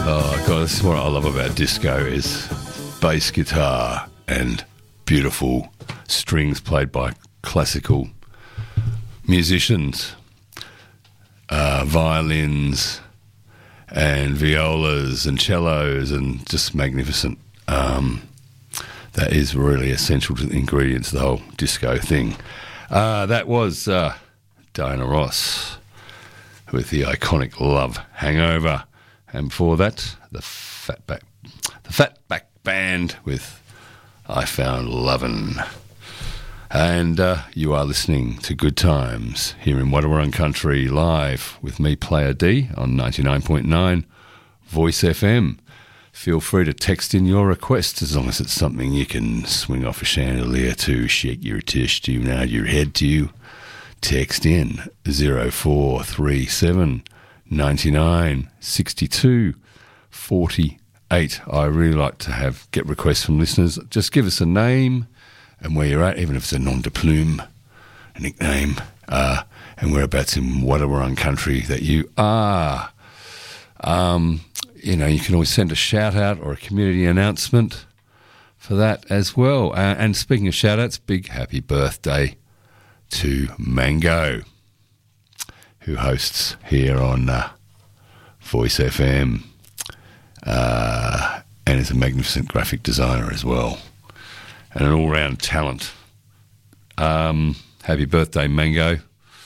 Oh God, this is what I love about disco is bass guitar and beautiful strings played by classical musicians, violins and violas and cellos, and just magnificent. That is really essential to the ingredients of the whole disco thing. That was Diana Ross with the iconic Love Hangover. And before that, the Fatback Band with I Found Lovin'. And you are listening to Good Times here in Wadawurrung Country live with me, Player D, on 99.9 Voice FM. Feel free to text in your request as long as it's something you can swing off a chandelier to, shake your tush to, nod your head to. Text in 0437 99 62 48. I really like to get requests from listeners. Just give us a name and where you're at, even if it's a nom de plume, a nickname, and whereabouts in Wadawurrung Country that you are. You can always send a shout out or a community announcement for that as well. And speaking of shout outs, big happy birthday to Mango, who hosts here on Voice FM, and is a magnificent graphic designer as well, and an all-round talent. Happy birthday, Mango.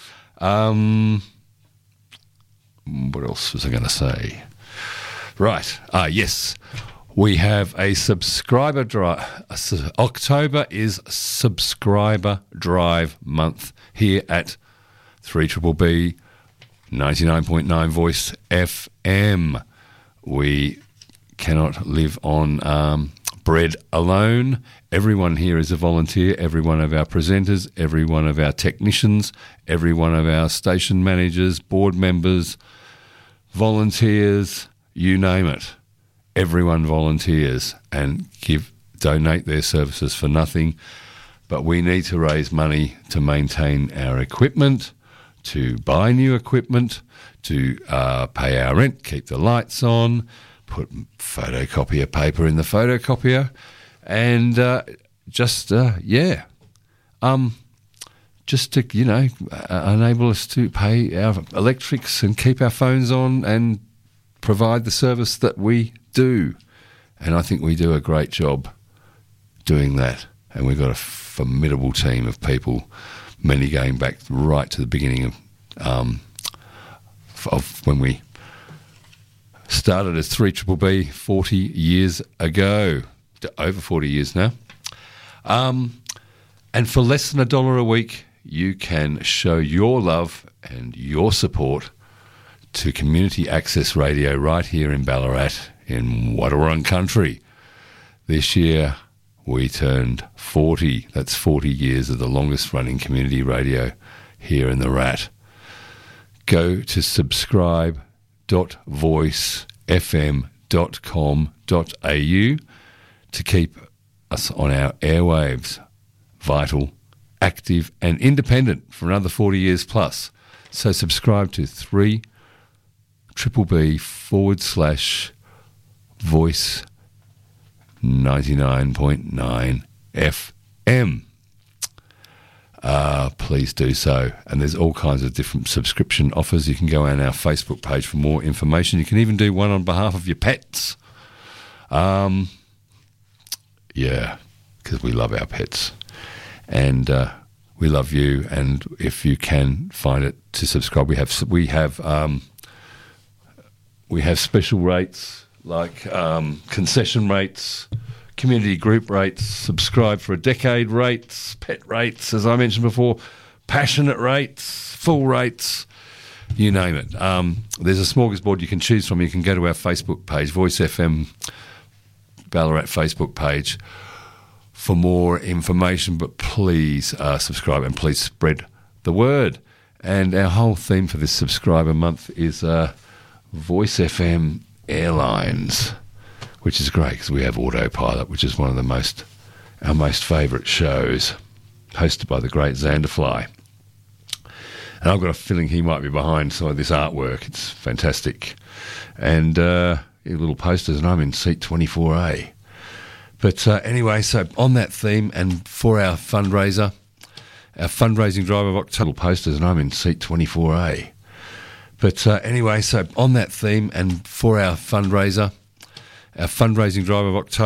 What else was I going to say? Right. Yes. We have a subscriber drive. October is subscriber drive month here at 3BBB 99.9 Voice FM. We cannot live on bread alone. Everyone here is a volunteer. Every one of our presenters, every one of our technicians, every one of our station managers, board members, volunteers, you name it. Everyone volunteers and donate their services for nothing. But we need to raise money to maintain our equipment, to buy new equipment, to pay our rent, keep the lights on, put photocopier paper in the photocopier, and just to enable us to pay our electrics and keep our phones on and provide the service that we do. And I think we do a great job doing that. And we've got a formidable team of people, many going back right to the beginning of when we started as 3BBB 40 years ago, over 40 years now. And for less than $1 a week, you can show your love and your support to Community Access Radio right here in Ballarat in Wadawurrung Country. This year we turned 40. That's 40 years of the longest running community radio here in the Rat. Go to subscribe.voicefm.com.au to keep us on our airwaves, vital, active and independent for another 40 years plus. So subscribe to 3BBB/voice 99.9 FM. Please do so. And there's all kinds of different subscription offers. You can go on our Facebook page for more information. You can even do one on behalf of your pets. Because we love our pets. And we love you. And if you can find it to subscribe, we have special rates like concession rates, community group rates, subscribe for a decade rates, pet rates, as I mentioned before, passionate rates, full rates, you name it. There's a smorgasbord you can choose from. You can go to our Facebook page, Voice FM Ballarat Facebook page, for more information. But please subscribe and please spread the word. And our whole theme for this subscriber month is Voice FM Airlines, which is great because we have Autopilot, which is one of our most favourite shows, hosted by the great Xanderfly. And I've got a feeling he might be behind some of this artwork. It's fantastic. And little posters, and I'm in seat 24A. But anyway, so on that theme, and for our fundraiser, our fundraising drive of October, posters, and I'm in seat 24A. But anyway, so on that theme, and for our fundraiser, our fundraising drive of October.